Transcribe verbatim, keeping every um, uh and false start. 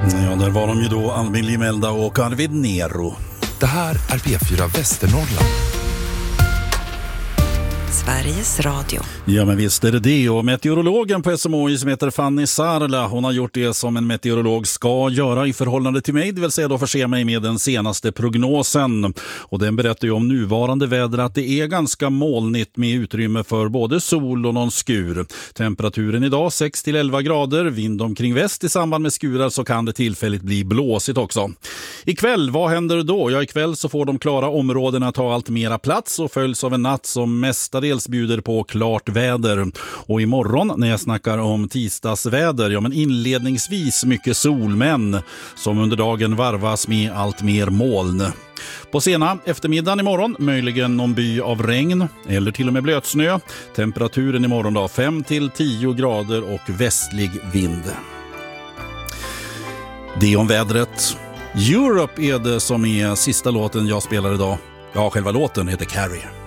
Ja, där var de ju då, Albin Limelda och Arvid Nero. Det här är P fyra Västernorrland. Sveriges Radio. Ja, men visst är det det. Och meteorologen på S M H I som heter Fanny Sarla, hon har gjort det som en meteorolog ska göra i förhållande till mig, det vill säga då förse mig med den senaste prognosen. Och den berättar ju om nuvarande väder att det är ganska molnigt med utrymme för både sol och någon skur. Temperaturen idag sex till elva grader, vind omkring väst. I samband med skurar så kan det tillfälligt bli blåsigt också. Ikväll, vad händer då? Ja, ikväll så får de klara områdena ta allt mera plats och följs av en natt som mestadels bjuder på klart väder. Och imorgon när jag snackar om tisdagsväder, ja men inledningsvis mycket sol, men som under dagen varvas med allt mer moln. På sena eftermiddagen imorgon möjligen någon by av regn eller till och med blötsnö. Temperaturen imorgon då fem till tio grader och västlig vind. Det om vädret. Europe är det som är sista låten jag spelar idag. Ja, själva låten heter Carrie.